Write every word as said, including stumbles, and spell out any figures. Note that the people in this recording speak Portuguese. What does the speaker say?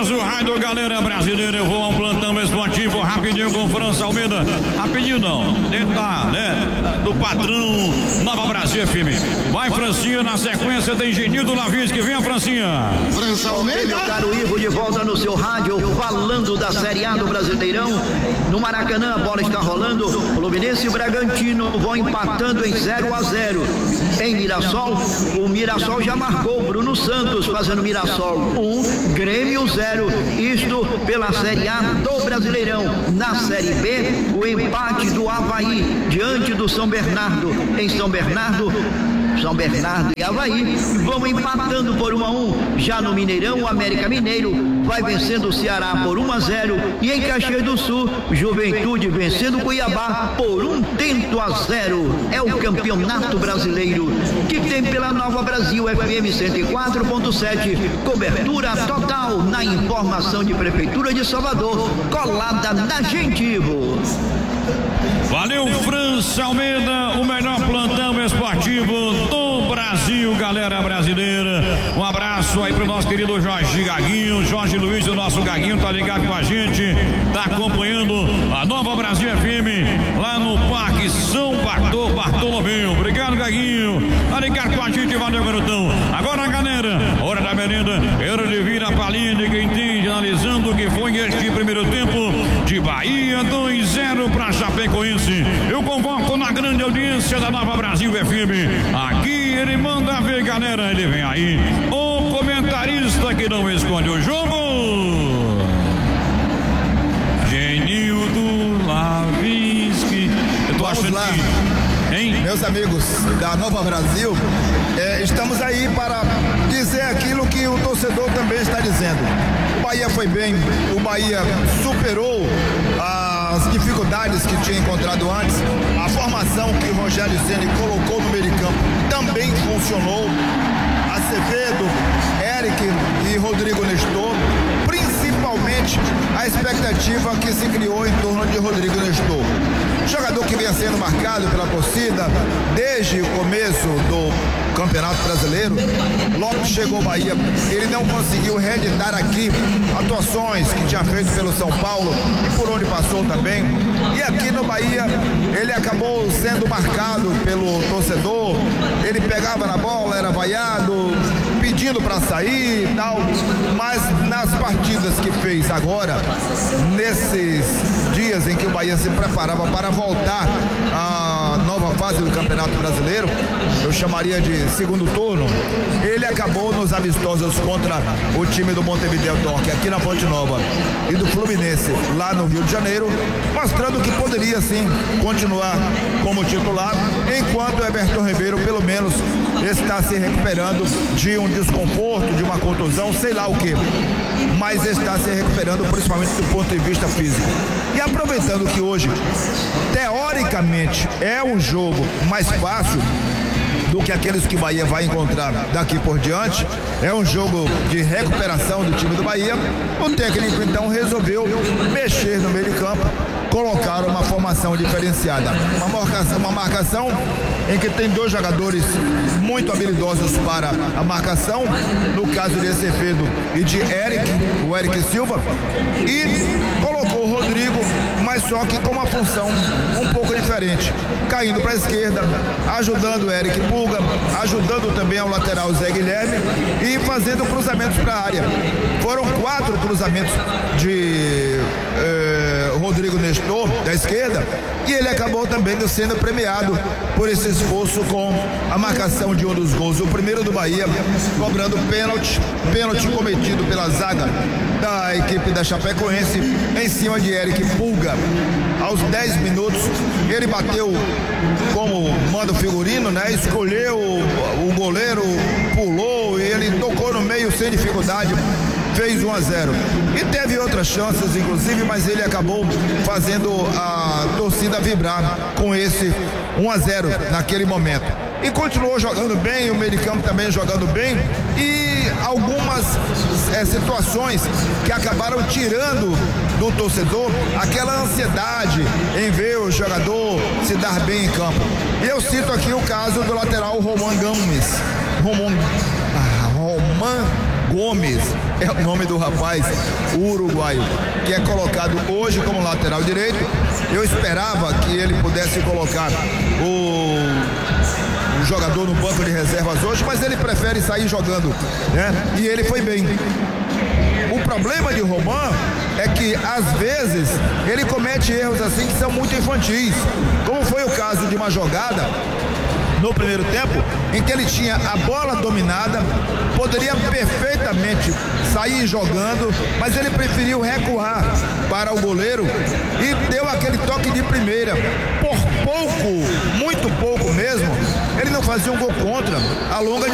acompanhamos o rádio Galera Brasileira. Eu vou ao plantão esportivo rapidinho com França Almeida. Rapidinho não, dentro da, né, do padrão Nova Brasil F M. Vai, Francinha, na sequência tem Genildo Lavisque. Vem a Francinha. França Almeida. Meu caro Ivo, de volta no seu rádio, falando da Série A do Brasileirão. No Maracanã, a bola está rolando. Fluminense e Bragantino vão empatando em zero a zero. Em Mirassol, o Mirassol já marcou. Bruno Santos fazendo Mirassol um, Grêmio zero. Isto pela Série A do Brasileirão. Na Série B, o empate do Avaí diante do São Bernardo. Em São Bernardo, São Bernardo e Avaí vão empatando por um a um. Já no Mineirão, o América Mineiro vai vencendo o Ceará por um a zero. E em Caxias do Sul, Juventude vencendo o Cuiabá por um tento a zero. É o campeonato brasileiro que tem pela Nova Brasil F M cento e quatro ponto sete. Cobertura total na informação de Prefeitura de Salvador, colada na gente, Ivo. Valeu, França Almeida, o melhor plantão esportivo do Brasil, galera brasileira. Um abraço aí pro nosso querido Jorge Gaguinho, Jorge Luiz, o nosso Gaguinho, tá ligado com a gente, tá acompanhando a Nova Brasil F M lá no Parque São Bartô, Bartolomeu. Obrigado, Gaguinho, tá ligado com a gente, valeu, garotão. Agora, galera, hora da merenda, hora de vir a palhinha de quem entende, analisando o que foi este primeiro tempo de Bahia dois a zero pra Chapecoense. Eu convoco na grande audiência da Nova Brasil F M. Aqui ele manda ver, galera. Ele vem aí, o comentarista que não esconde o jogo, Genildo Lavisque. Eu tô Vamos achando lá, que, hein? Meus amigos da Nova Brasil, é, estamos aí para dizer aquilo que o torcedor também está dizendo. O Bahia foi bem, o Bahia superou as dificuldades que tinha encontrado antes. A formação que o Rogério Ceni colocou no meio de campo também funcionou. Acevedo, Eric e Rodrigo Nestor, principalmente a expectativa que se criou em torno de Rodrigo Nestor. Jogador que vinha sendo marcado pela torcida desde o começo do Campeonato Brasileiro. Logo que chegou o Bahia, ele não conseguiu reeditar aqui atuações que tinha feito pelo São Paulo e por onde passou também. E aqui no Bahia, ele acabou sendo marcado pelo torcedor. Ele pegava na bola, era vaiado, pedindo para sair e tal. Mas nas partidas que fez agora, nesses dias em que o Bahia se preparava para voltar à nova fase do Campeonato Brasileiro, eu chamaria de segundo turno, ele acabou nos amistosos contra o time do Montevideo Torque aqui na Fonte Nova e do Fluminense lá no Rio de Janeiro, mostrando que poderia sim continuar como titular, enquanto o Everton Ribeiro pelo menos está se recuperando de um desconforto, de uma contusão, sei lá o que, mas está se recuperando principalmente do ponto de vista físico. E aproveitando que hoje teoricamente é um jogo mais fácil do que aqueles que o Bahia vai encontrar daqui por diante, é um jogo de recuperação do time do Bahia, o técnico então resolveu mexer no meio de campo, colocar uma formação diferenciada, uma marcação, uma marcação em que tem dois jogadores muito habilidosos para a marcação, no caso de Acevedo e de Eric, o Eric Silva, e colocou o Rodrigo, mas só que com uma função um pouco diferente, caindo para a esquerda, ajudando o Eric Pulga, ajudando também ao lateral Zé Guilherme e fazendo cruzamentos para a área. Foram quatro cruzamentos de eh, Rodrigo Nestor da esquerda e ele acabou também sendo premiado por esse esforço com a marcação de um dos gols, o primeiro do Bahia, cobrando pênalti, pênalti cometido pela zaga da equipe da Chapecoense em cima de Eric Pulga. Aos dez minutos ele bateu como manda o figurino, né? Escolheu o, o goleiro, pulou e ele tocou no meio sem dificuldade, fez um a zero. E teve outras chances inclusive, mas ele acabou fazendo a torcida vibrar com esse um a zero naquele momento. E continuou jogando bem, o meio de campo também jogando bem, e algumas é, situações que acabaram tirando do torcedor aquela ansiedade em ver o jogador se dar bem em campo. E eu cito aqui o caso do lateral Roman Gomes. Roman, ah, Roman Gomes é o nome do rapaz, o uruguaio, que é colocado hoje como lateral direito. Eu esperava que ele pudesse colocar o, o jogador no banco de reservas hoje, mas ele prefere sair jogando, né? E ele foi bem. O problema de Roman é que às vezes ele comete erros assim que são muito infantis, como foi o caso de uma jogada no primeiro tempo, em que ele tinha a bola dominada, poderia perfeitamente sair jogando, mas ele preferiu recuar para o goleiro e deu aquele toque de primeira. Por pouco, muito pouco mesmo, ele não fazia um gol contra a longa